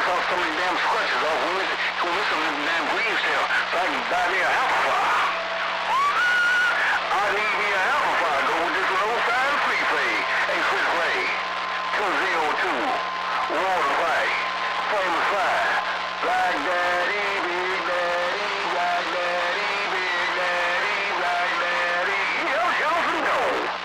some of the damn scratches off when we some of them damn green cells so I can buy me a amplifier. I need me an amplifier. Go with this low side free play. Hey, Chris Ray, 202.